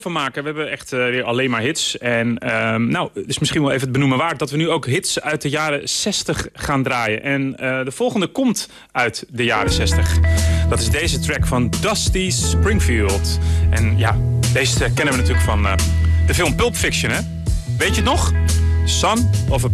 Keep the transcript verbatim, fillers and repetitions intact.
van maken. We hebben echt uh, weer alleen maar hits. En uh, nou, het is misschien wel even het benoemen waard dat we nu ook hits uit de jaren zestig gaan draaien. En uh, de volgende komt uit de jaren zestig. Dat is deze track van Dusty Springfield. En ja, deze kennen we natuurlijk van uh, de film Pulp Fiction, hè? Weet je het nog? Son of a